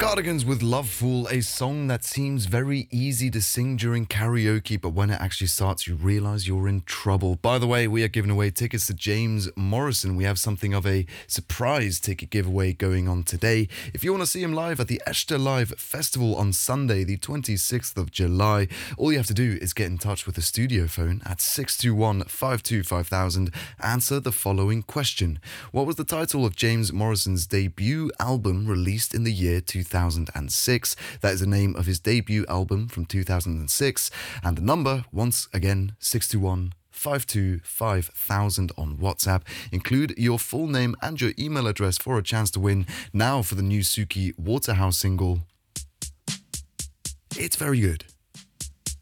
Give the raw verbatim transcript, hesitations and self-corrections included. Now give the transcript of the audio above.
Cardigans with Loveful, a song that seems very easy to sing during karaoke, but when it actually starts, you realize you're in trouble. By the way, we are giving away tickets to James Morrison. We have something of a surprise ticket giveaway going on today. If you want to see him live at the Eshter Live Festival on Sunday, the twenty-sixth of July, all you have to do is get in touch with the studio phone at six two one, five two five thousand. Answer the following question. What was the title of James Morrison's debut album released in the year two thousand six? That is the name of his debut album from two thousand six. And the number, once again, six two one, five two five thousand on WhatsApp. Include your full name and your email address for a chance to win. Now for the new Suki Waterhouse single. It's very good.